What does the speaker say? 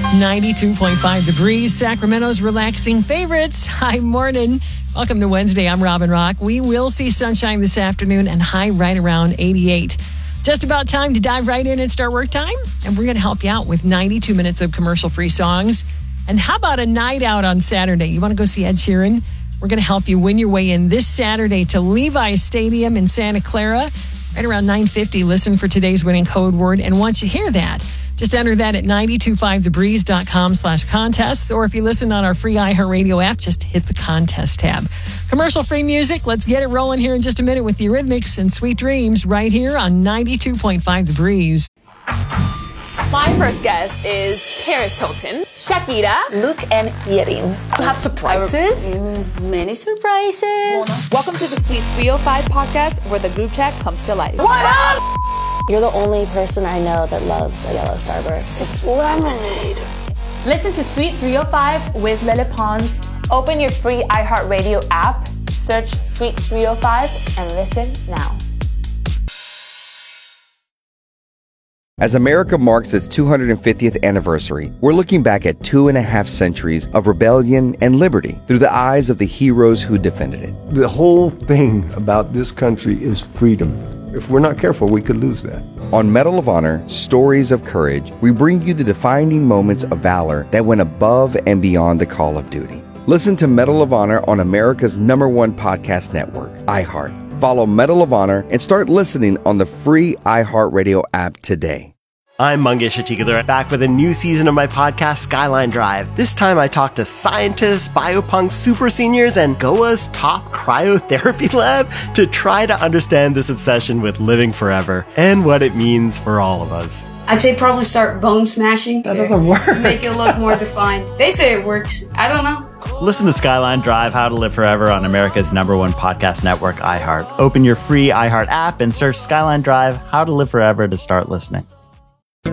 92.5 The Breeze, Sacramento's relaxing favorites. Hi, morning. Welcome to Wednesday. I'm Robin Rock. We will see sunshine this afternoon and high right around 88. Just about time to dive right in and start work time. And we're going to help you out with 92 minutes of commercial-free songs. And how about a night out on Saturday? You want to go see Ed Sheeran? We're going to help you win your way in this Saturday to Levi's Stadium in Santa Clara. Right around 9:50, listen for today's winning code word. And once you hear that, just enter that at 925thebreeze.com/contest. Or if you listen on our free iHeartRadio app, just hit the contest tab. Commercial-free music. Let's get it rolling here in just a minute with the Eurythmics and Sweet Dreams right here on 92.5 The Breeze. My first guest is Paris Hilton, Shakira, Luke, and Yerin. You have surprises? Many surprises. Welcome to the Sweet 305 podcast, where the group chat comes to life. What up? You're the only person I know that loves a yellow Starburst. It's lemonade. Listen to Sweet 305 with Lele Pons. Open your free iHeartRadio app, search Sweet 305, and listen now. As America marks its 250th anniversary, we're looking back at 2.5 centuries of rebellion and liberty through the eyes of the heroes who defended it. The whole thing about this country is freedom. If we're not careful, we could lose that. On Medal of Honor, Stories of Courage, we bring you the defining moments of valor that went above and beyond the call of duty. Listen to Medal of Honor on America's #1 podcast network, iHeart. Follow Medal of Honor and start listening on the free iHeartRadio app today. I'm Mangesh Atikadar, back with a new season of my podcast, Skyline Drive. This time I talk to scientists, biopunks, super seniors, and Goa's top cryotherapy lab to try to understand this obsession with living forever and what it means for all of us. I'd say probably start bone smashing. That doesn't work. To make it look more defined. They say it works. I don't know. Listen to Skyline Drive, How to Live Forever on America's #1 podcast network, iHeart. Open your free iHeart app and search Skyline Drive, How to Live Forever to start listening.